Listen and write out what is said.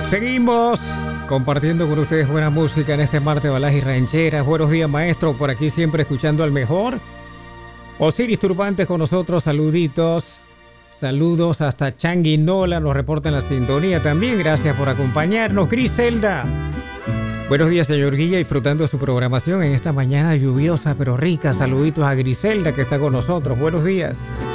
Seguimos compartiendo con ustedes buena música en este martes de baladas y rancheras. Buenos días, maestro, por aquí siempre escuchando al mejor. Osiris Turbantes con nosotros, saluditos. Saludos hasta Changuinola, nos reporta en la sintonía también. Gracias por acompañarnos. Griselda. Buenos días, señor Guilla, disfrutando de su programación en esta mañana lluviosa pero rica. Saluditos a Griselda que está con nosotros. Buenos días.